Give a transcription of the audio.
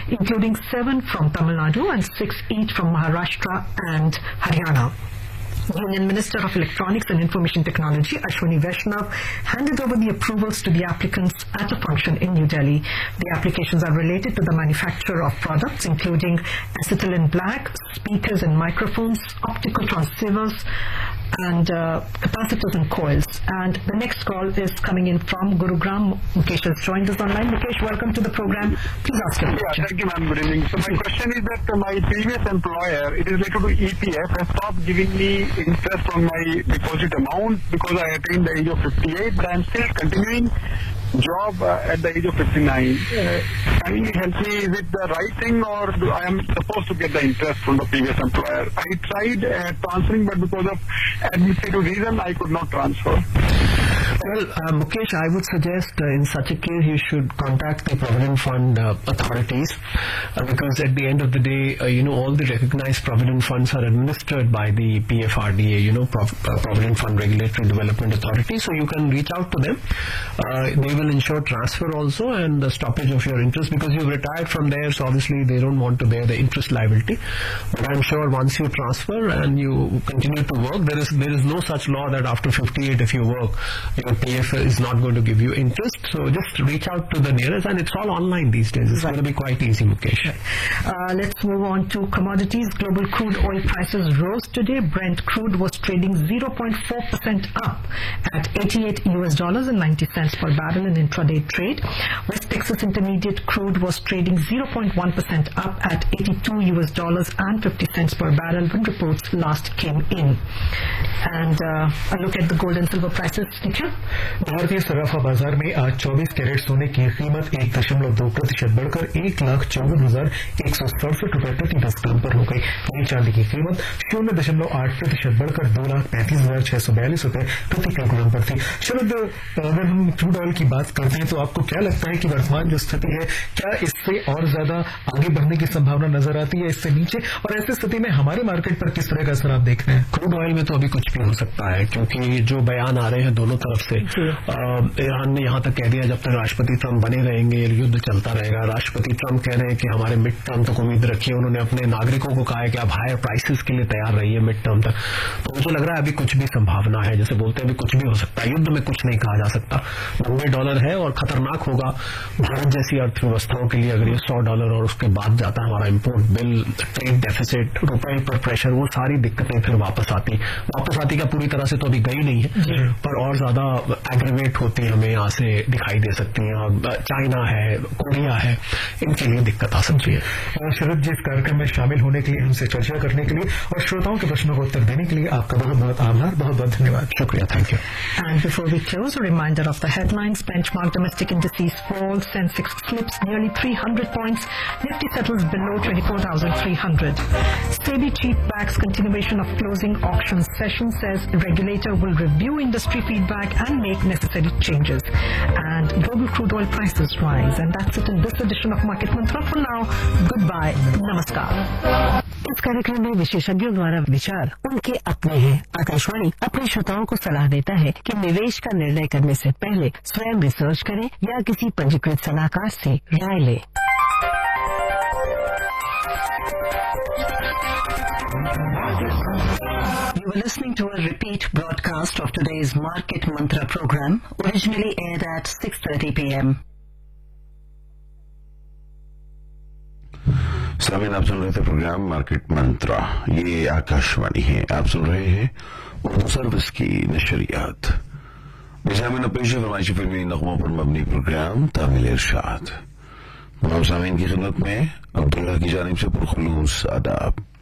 including 7 from Tamil Nadu and 6 each from Maharashtra and Haryana. Union Minister of Electronics and Information Technology Ashwini Vaishnav handed over the approvals to the applicants at a function in New Delhi. The applications are related to the manufacture of products including acetylene black, speakers and microphones, optical transceivers and capacitors and coils. And the next call is coming in from Gurugram. Mukesh has joined us online. Mukesh, welcome to the program. Please ask your question. Thank you, ma'am. Good evening. So my question is that my previous employer, it is related to EPF, has stopped giving me interest on my deposit amount because I attained the age of 58, but I am still continuing job at the age of 59. Can you help me? Is it the right thing, or I am supposed to get the interest from the previous employer? I tried transferring, but because of administrative reason, I could not transfer. Well, Mukesh, I would suggest in such a case you should contact the Provident Fund authorities because at the end of the day, all the recognized Provident Funds are administered by the PFRDA, Provident Fund Regulatory Development Authority. So you can reach out to them. They will ensure transfer also and the stoppage of your interest because you've retired from there, so obviously they don't want to bear the interest liability. But I'm sure once you transfer and you continue to work, there is no such law that after 58 if you work, your PF is not going to give you interest. So just reach out to the nearest, and it's all online these days. It's going to be quite easy, Mukesh. Let's move on to commodities. Global crude oil prices rose today. Brent crude was trading 0.4% up at $88.90 per barrel in intraday trade. West Texas Intermediate crude was trading 0.1% up at $82.50 per barrel when reports last came in. And a look at the gold and silver prices. भारतीय सराफा बाजार में आज 24 carat सोने की कीमत 1.2% बढ़कर 1,54,167 रुपए प्रति 10 ग्राम पर हो गई। वहीं चांदी की कीमत 0.8% बढ़कर 2,35,642 रुपए प्रति किलोग्राम पर थी। शरद, अगर हम क्रूड ऑयल की बात करते हैं तो आपको क्या लगता है कि वर्तमान जो स्थिति है, क्या इससे और ज्यादा आगे बढ़ने की संभावना नजर आती है, इससे नीचे? और ऐसी स्थिति में हमारे मार्केट पर किस तरह का असर आप देख रहे हैं? क्रूड ऑयल में तो अभी कुछ भी हो सकता है क्योंकि जो बयान आ रहे हैं दोनों तरफ से, ईरान ने यहां तक कह दिया जब तक राष्ट्रपति ट्रंप बने रहेंगे युद्ध चलता रहेगा। राष्ट्रपति ट्रंप कह रहे हैं कि हमारे मिड टर्म तक उम्मीद रखिए। उन्होंने अपने नागरिकों को कहा है कि आप हायर प्राइसेस के लिए तैयार रहिए मिड टर्म तक। तो मुझे लग रहा है अभी कुछ भी संभावना है, जैसे बोलते हैं अभी कुछ भी हो सकता है। युद्ध में कुछ नहीं कहा जा सकता। $90 है और खतरनाक होगा भारत जैसी अर्थव्यवस्थाओं के लिए अगर ये $100 और उसके बाद जाता है हमारा इम्पोर्ट बिल, ट्रेड डेफिसिट, रुपए पर प्रेशर, वो सारी दिक्कतें फिर वापस आती क्या पूरी तरह से तो अभी गई नहीं है पर और ज्यादा एग्रीवेट होती है, हमें यहाँ से दिखाई दे सकती है। चाइना है, कोरिया है, इनके लिए दिक्कत आ सकती है। शरद जी, इस कार्यक्रम में शामिल होने के लिए, हमसे चर्चा करने के लिए और श्रोताओं के प्रश्नों को उत्तर देने के लिए आपका बहुत बहुत आभार, बहुत बहुत धन्यवाद। शुक्रिया, thank you. And before we close, a reminder of the headlines. Benchmark domestic indices fall, Sensex slips nearly 300 points, Nifty settles below 24,300. SEBI chief backs continuation of closing auction session, says regulator will review industry feedback and make necessary changes. And global crude oil prices rise. And that's it in this edition of Market Mantra. For now, goodbye, namaskar. इस कार्यक्रम में विशेषज्ञों द्वारा विचार उनके अपने हैं। आकाशवाणी अपने श्रोताओं को सलाह देता है कि निवेश का निर्णय करने से पहले स्वयं रिसर्च करें या किसी पंजीकृत सलाहकार से राय लें। You were listening to a repeat broadcast of today's Market Mantra program, originally aired at 6:30 p.m. सामीन, आप सुन रहे थे प्रोग्राम मार्केट मंत्रा। ये आकाशवाणी है। आप सुन रहे हैं उर्दू सर्विस की नशरियात। निजामिन पेश फरमाइशी फिल्मी नगमों पर मबनी प्रोग्राम तामिल इरशाद। तमाम सामीन की खिदमत में अब्दुल्ला की जानिब से पुरखुलूस आदाब।